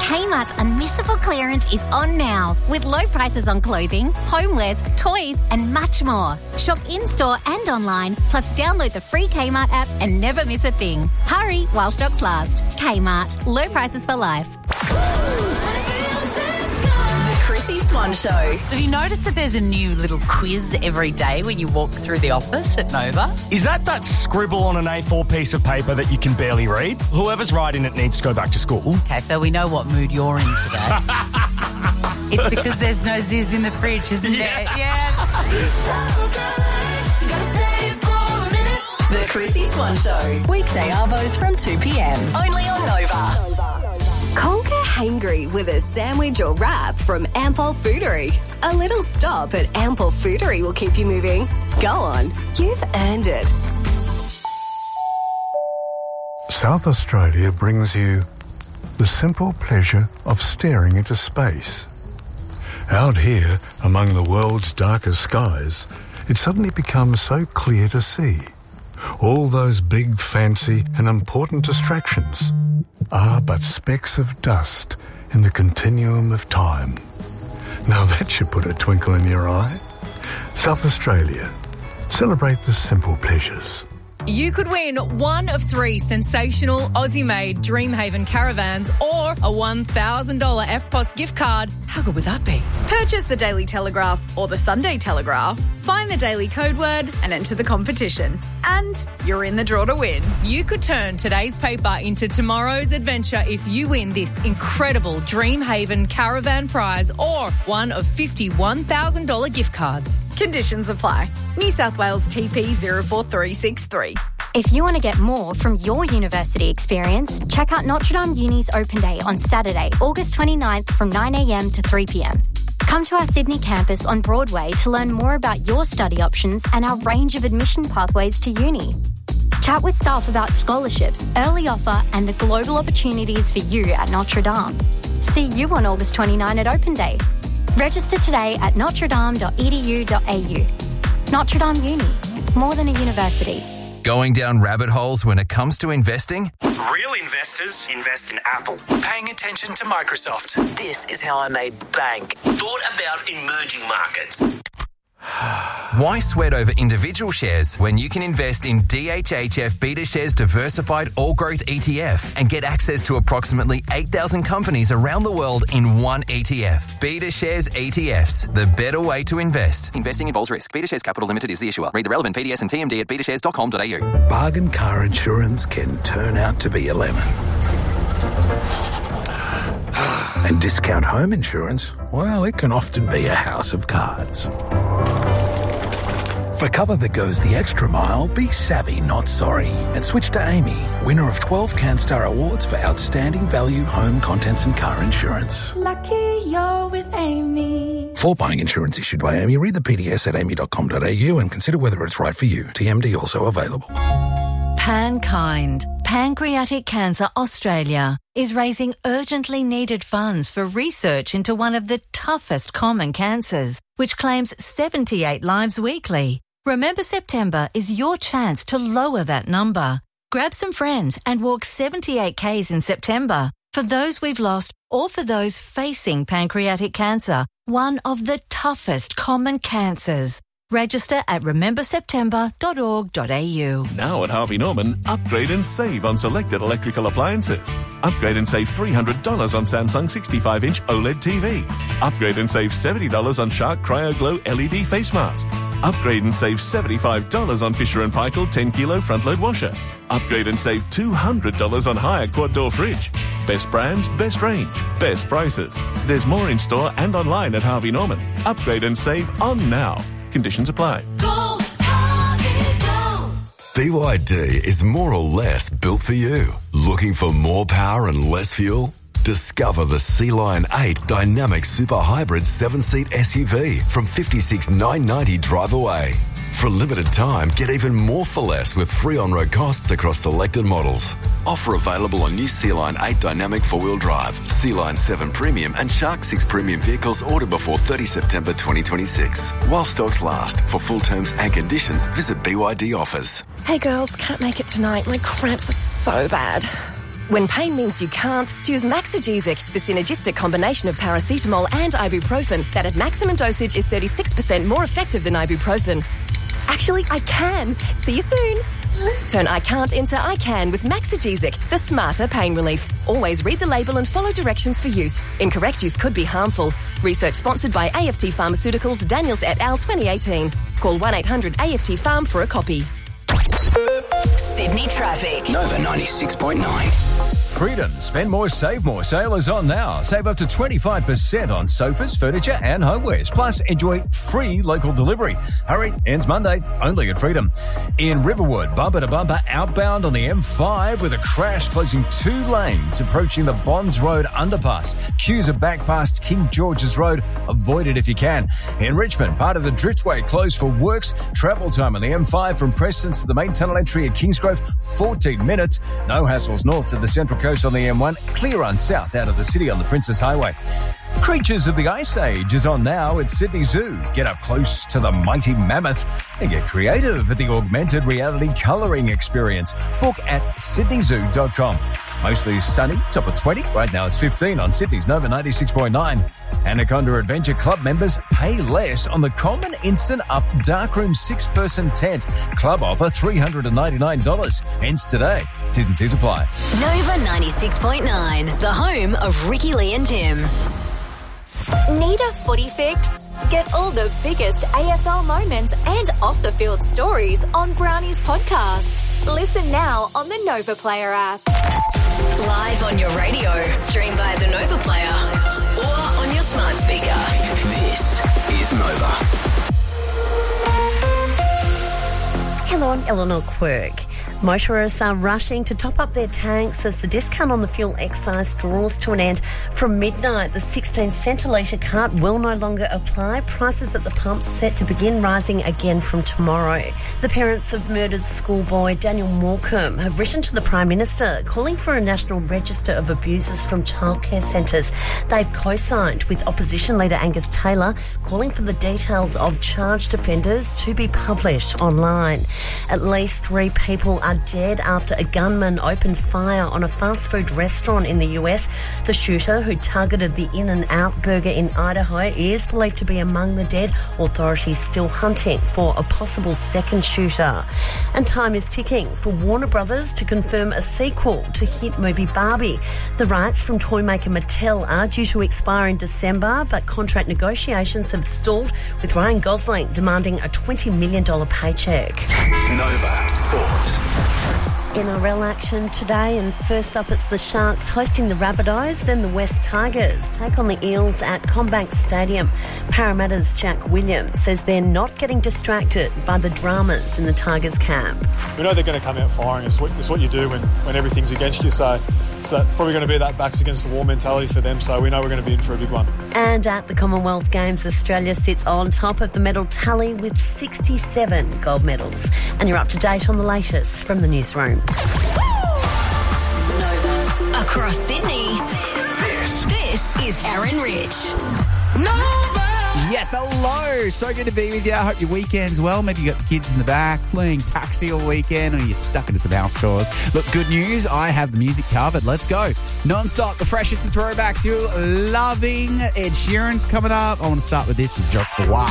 Kmart's unmissable clearance is on now, with low prices on clothing, homewares, toys and much more. Shop in-store and online, plus download the free Kmart app and never miss a thing. Hurry while stocks last. Kmart. Low prices for life. Chrissy Swan Show. Have you noticed that there's a new little quiz every day when you walk through the office at Nova? Is that scribble on an A4 piece of paper that you can barely read? Whoever's writing it needs to go back to school. Okay, so we know what mood you're in today. It's because there's no Ziz in the fridge, isn't there? Yeah. The Chrissy Swan Show. Weekday arvos from 2 p.m. Only on Nova. Conquer hangry with a sandwich or wrap from Ampol Foodery. A little stop at Ampol Foodery will keep you moving. Go on, you've earned it. South Australia brings you the simple pleasure of staring into space. Out here, among the world's darkest skies, it suddenly becomes so clear to see. All those big, fancy and important distractions are but specks of dust in the continuum of time. Now that should put a twinkle in your eye. South Australia. Celebrate the simple pleasures. You could win one of 3 sensational Aussie-made Dreamhaven caravans or a $1,000 EFTPOS gift card. How good would that be? Purchase the Daily Telegraph or the Sunday Telegraph, find the daily code word and enter the competition. And you're in the draw to win. You could turn today's paper into tomorrow's adventure if you win this incredible Dreamhaven caravan prize or one of 50 $1,000 gift cards. Conditions apply. New South Wales TP 04363. If you want to get more from your university experience, check out Notre Dame Uni's Open Day on Saturday, August 29th from 9am to 3pm. Come to our Sydney campus on Broadway to learn more about your study options and our range of admission pathways to uni. Chat with staff about scholarships, early offer and the global opportunities for you at Notre Dame. See you on August 29 at Open Day. Register today at notredame.edu.au. Notre Dame Uni, more than a university. Going down rabbit holes when it comes to investing? Real investors invest in Apple. Paying attention to Microsoft. This is how I made bank. Thought about emerging markets. Why sweat over individual shares when you can invest in DHHF BetaShares Diversified All Growth ETF and get access to approximately 8,000 companies around the world in one ETF? BetaShares ETFs, the better way to invest. Investing involves risk. BetaShares Capital Limited is the issuer. Read the relevant PDS and TMD at betashares.com.au. Bargain car insurance can turn out to be a lemon. And discount home insurance, well, it can often be a house of cards. For cover that goes the extra mile, be savvy, not sorry. And switch to Amy, winner of 12 CanStar Awards for outstanding value, home, contents and car insurance. Lucky you're with Amy. For buying insurance issued by Amy, read the PDS at amy.com.au and consider whether it's right for you. TMD also available. PanKind, Pancreatic Cancer Australia, is raising urgently needed funds for research into one of the toughest common cancers, which claims 78 lives weekly. Remember September is your chance to lower that number. Grab some friends and walk 78 Ks in September for those we've lost or for those facing pancreatic cancer, one of the toughest common cancers. Register at rememberseptember.org.au. Now at Harvey Norman, upgrade and save on selected electrical appliances. Upgrade and save $300 on Samsung 65-inch OLED TV. Upgrade and save $70 on Shark CryoGlow LED face mask. Upgrade and save $75 on Fisher & Paykel 10-kilo front-load washer. Upgrade and save $200 on Haier quad-door fridge. Best brands, best range, best prices. There's more in store and online at Harvey Norman. Upgrade and save on now. Conditions apply. Go, Harvey, go. BYD is more or less built for you. Looking for more power and less fuel? Discover the Sea-Lion 8 Dynamic Super Hybrid 7-seat SUV from $56,990 drive away. For a limited time, get even more for less with free on-road costs across selected models. Offer available on new Sea-Lion 8 Dynamic 4-wheel drive, Sea-Lion 7 Premium and Shark 6 Premium vehicles ordered before 30 September 2026. While stocks last. For full terms and conditions, visit BYD offers. Hey girls, can't make it tonight. My cramps are so bad. When pain means you can't, choose Maxigesic, the synergistic combination of paracetamol and ibuprofen that at maximum dosage is 36% more effective than ibuprofen. Actually, I can. See you soon. Turn I can't into I can with Maxigesic, the smarter pain relief. Always read the label and follow directions for use. Incorrect use could be harmful. Research sponsored by AFT Pharmaceuticals, Daniels et al. 2018. Call 1-800-AFT-PHARM for a copy. Sydney traffic. Nova 96.9. Freedom. Spend more, save more. Sale is on now. Save up to 25% on sofas, furniture and homewares. Plus, enjoy free local delivery. Hurry, ends Monday, only at Freedom. In Riverwood, bumper to bumper outbound on the M5 with a crash closing 2 lanes approaching the Bonds Road underpass. Queues are back past King George's Road. Avoid it if you can. In Richmond, part of the Driftway closed for works. Travel time on the M5 from Prestons to the main tunnel entry at Kingsgrove, 14 minutes. No hassles north to the Central Coast on the M1, clear on south out of the city on the Princess Highway. Creatures of the Ice Age is on now at Sydney Zoo. Get up close to the mighty mammoth and get creative at the augmented reality colouring experience. Book at sydneyzoo.com. Mostly sunny, top of 20. Right now it's 15 on Sydney's Nova 96.9. Anaconda Adventure Club members pay less on the Common Instant Up Darkroom 6-person tent. Club offer $399. Ends today. T's and C's apply. Nova 96.9, the home of Ricky Lee and Tim. Need a footy fix? Get all the biggest AFL moments and off-the-field stories on Brownie's podcast. Listen now on the Nova Player app. Live on your radio, stream via the Nova Player, or on your smart speaker. This is Nova. Hello, I'm Eleanor Quirk. Motorists are rushing to top up their tanks as the discount on the fuel excise draws to an end. From midnight, the 16-cent a litre cart will no longer apply. Prices at the pumps set to begin rising again from tomorrow. The parents of murdered schoolboy Daniel Morecambe have written to the Prime Minister calling for a national register of abusers from childcare centres. They've co-signed with opposition leader Angus Taylor calling for the details of charged offenders to be published online. At least 3 people are dead after a gunman opened fire on a fast food restaurant in the US. The shooter, who targeted the In-N-Out burger in Idaho, is believed to be among the dead. Authorities still hunting for a possible second shooter. And time is ticking for Warner Brothers to confirm a sequel to hit movie Barbie. The rights from toy maker Mattel are due to expire in December, but contract negotiations have stalled, with Ryan Gosling demanding a $20 million paycheck. Nova Sports. NRL action today, and first up it's the Sharks hosting the Rabbitohs, then the West Tigers take on the Eels at CommBank Stadium. Parramatta's Jack Williams says they're not getting distracted by the dramas in the Tigers camp. We know they're going to come out firing. It's what you do when everything's against you, so it's probably going to be that backs against the wall mentality for them, so we know we're going to be in for a big one. And at the Commonwealth Games, Australia sits on top of the medal tally with 67 gold medals. And you're up to date on the latest from the newsroom. Nova. Across Sydney, this is Aaron Rich. Nova! Yes, hello. So good to be with you. I hope your weekend's well. Maybe you got the kids in the back playing taxi all weekend, or you're stuck into some house chores. Look, good news. I have the music covered. Let's go. Non-stop, the freshest and throwbacks. You're loving Ed Sheeran's coming up. I want to start with this with Joshua.